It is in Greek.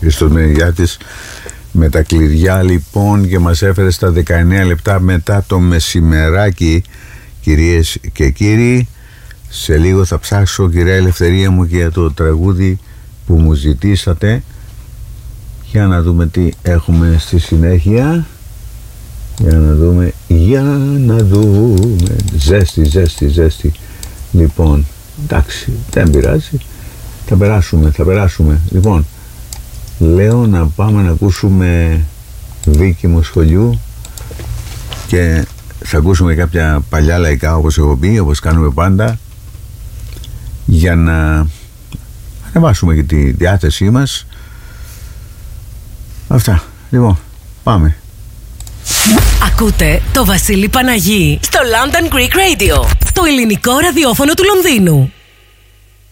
Χριστός Μενεγιάτης με τα κλειδιά λοιπόν, και μας έφερε στα 19 λεπτά μετά το μεσημεράκι, κυρίες και κύριοι. Σε λίγο θα ψάξω, κυρία Ελευθερία μου, και για το τραγούδι που μου ζητήσατε. Για να δούμε τι έχουμε στη συνέχεια. Για να δούμε. Ζέστη. Λοιπόν, εντάξει, δεν πειράζει. Θα περάσουμε. Λοιπόν, λέω να πάμε να ακούσουμε Βίκη μου σχολιού, και θα ακούσουμε κάποια παλιά λαϊκά, όπως έχω πει, όπως κάνουμε πάντα, για να ανεβάσουμε και τη διάθεσή μας. Αυτά. Λοιπόν, πάμε. Ακούτε το Βασίλη Παναγί στο London Greek Radio, το ελληνικό ραδιόφωνο του Λονδίνου.